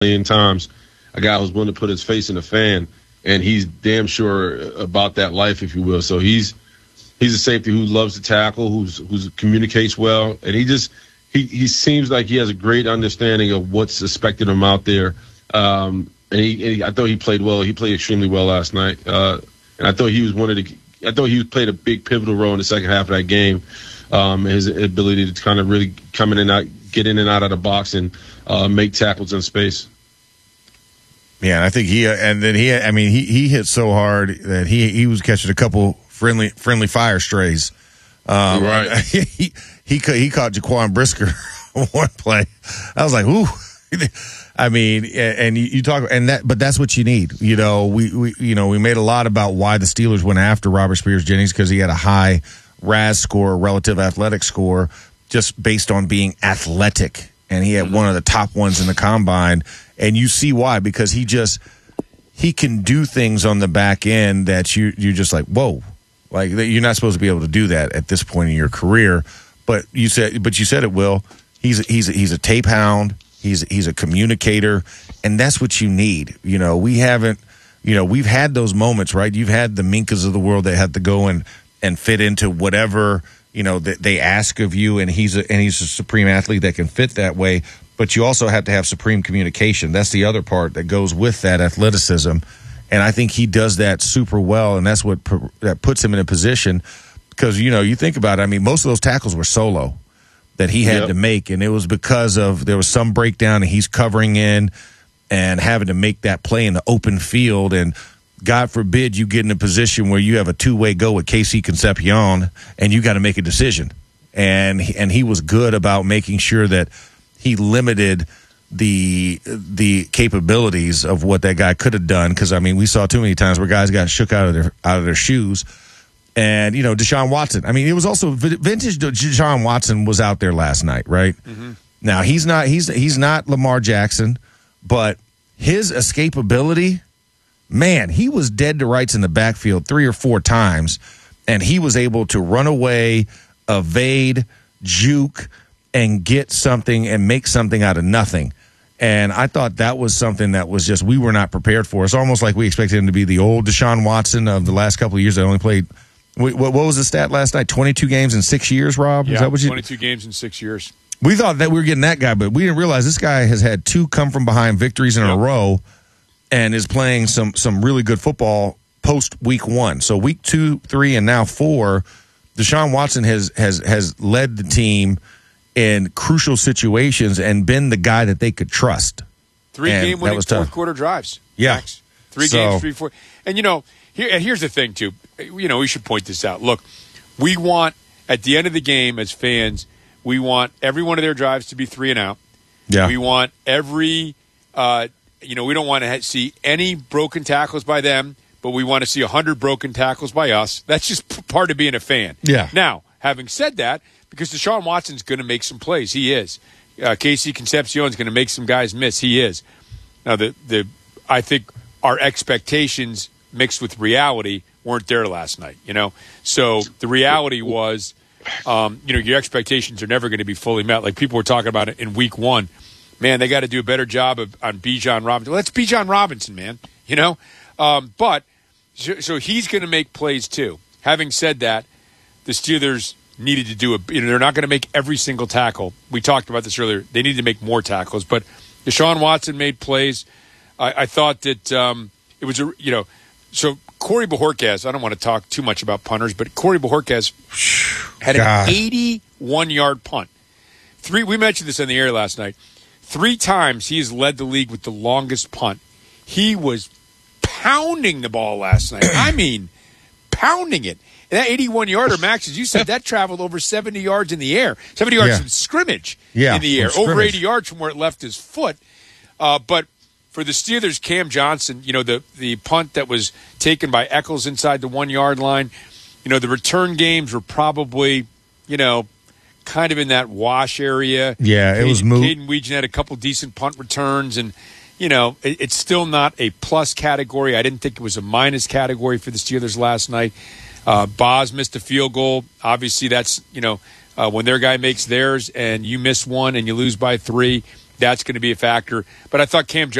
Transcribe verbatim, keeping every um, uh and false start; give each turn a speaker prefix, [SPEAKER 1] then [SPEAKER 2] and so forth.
[SPEAKER 1] million times a guy who's willing to put his face in a fan, and he's damn sure about that life, if you will. So he's he's a safety who loves to tackle, who's who's communicates well, and he just he he seems like he has a great understanding of what's expected of him out there. Um, and, he, and he, I thought he played well. He played extremely well last night, uh, and I thought he was one of the. I thought he played a big pivotal role in the second half of that game. Um, his ability to kind of really come in and out, get in and out of the box, and uh, make tackles in space.
[SPEAKER 2] Yeah, I think he uh, and then he. I mean, he he hit so hard that he he was catching a couple friendly friendly fire strays. Um,
[SPEAKER 1] right.
[SPEAKER 2] He he he, he caught Jaquan Brisker one play. I was like, ooh. I mean, and you, you talk, and that, but that's what you need. You know, we, we, you know, we made a lot about why the Steelers went after Robert Spears-Jennings because he had a high R A S score, relative athletic score, just based on being athletic, and he had mm-hmm. one of the top ones in the combine. And you see why, because he just he can do things on the back end that you you're just like, whoa, like you're not supposed to be able to do that at this point in your career. But you said, but you said it, Will. He's he's he's a tape hound. He's he's a communicator, and that's what you need. You know, we haven't, you know, we've had those moments, right? You've had the Minkas of the world that have to go and, and fit into whatever, you know, that they ask of you, and he's a, and he's a supreme athlete that can fit that way. But you also have to have supreme communication. That's the other part that goes with that athleticism, and I think he does that super well, and that's what that puts him in a position because, you know, you think about it. I mean, most of those tackles were solo that he had yep. to make, and it was because of there was some breakdown and he's covering in and having to make that play in the open field, and God forbid you get in a position where you have a two-way go with K C Concepcion and you got to make a decision, and he, and he was good about making sure that he limited the the capabilities of what that guy could have done, because I mean we saw too many times where guys got shook out of their out of their shoes. And, you know, Deshaun Watson. I mean, it was also vintage Deshaun Watson was out there last night, right? Mm-hmm. Now, he's not he's he's not Lamar Jackson, but his escapability, man, he was dead to rights in the backfield three or four times, and he was able to run away, evade, juke, and get something and make something out of nothing. And I thought that was something that was just we were not prepared for. It's almost like we expected him to be the old Deshaun Watson of the last couple of years that only played – What, what was the stat last night? twenty-two games in six years, Rob?
[SPEAKER 3] Yeah,
[SPEAKER 2] Is that what you,
[SPEAKER 3] twenty-two games in six years.
[SPEAKER 2] We thought that we were getting that guy, but we didn't realize this guy has had two come-from-behind victories in yep. a row and is playing some some really good football post-week one. So week two, three, and now four, Deshaun Watson has has has led the team in crucial situations and been the guy that they could trust.
[SPEAKER 3] Three and game-winning fourth-quarter drives.
[SPEAKER 2] Yeah.
[SPEAKER 3] Max. Three
[SPEAKER 2] so,
[SPEAKER 3] games, three, four. And, you know, here, and here's the thing, too. You know, we should point this out. Look, we want, at the end of the game as fans, we want every one of their drives to be three and out.
[SPEAKER 2] Yeah.
[SPEAKER 3] We want every, uh, you know, we don't want to see any broken tackles by them, but we want to see one hundred broken tackles by us. That's just p- part of being a fan.
[SPEAKER 2] Yeah.
[SPEAKER 3] Now, having said that, because Deshaun Watson's going to make some plays, he is. Uh, K C Concepcion's going to make some guys miss, he is. Now, the the I think our expectations mixed with reality weren't there last night, you know? So the reality was, um, you know, your expectations are never going to be fully met. Like people were talking about it in week one. Man, they got to do a better job of, on Bijan Robinson. Well, that's Bijan Robinson, man, you know? Um, but, so, so he's going to make plays too. Having said that, the Steelers needed to do a, you know, they're not going to make every single tackle. We talked about this earlier. They need to make more tackles. But Deshaun Watson made plays. I, I thought that um, it was, a, you know, so Corey Bojorquez, I don't want to talk too much about punters, but Corey Bojorquez had
[SPEAKER 2] God.
[SPEAKER 3] an eighty-one-yard punt. Three. We mentioned this on the air last night. Three times he has led the league with the longest punt. He was pounding the ball last night. I mean, pounding it. And that eighty-one-yarder, Max, as you said, that traveled over seventy yards in the air. seventy yards
[SPEAKER 2] yeah.
[SPEAKER 3] from scrimmage
[SPEAKER 2] yeah,
[SPEAKER 3] in the air.
[SPEAKER 2] from
[SPEAKER 3] Over
[SPEAKER 2] scrimmage.
[SPEAKER 3] eighty yards from where it left his foot. Uh, but for the Steelers, Cam Johnson, you know, the, the punt that was taken by Eccles inside the one-yard line, you know, the return games were probably, you know, kind of in that wash area.
[SPEAKER 2] Yeah, it
[SPEAKER 3] Caden,
[SPEAKER 2] was moot.
[SPEAKER 3] Caden Weegan had a couple decent punt returns, and, you know, it, it's still not a plus category. I didn't think it was a minus category for the Steelers last night. Uh, Boz missed a field goal. Obviously, that's, you know, uh, when their guy makes theirs and you miss one and you lose by three, that's going to be a factor. But I thought Cam Johnson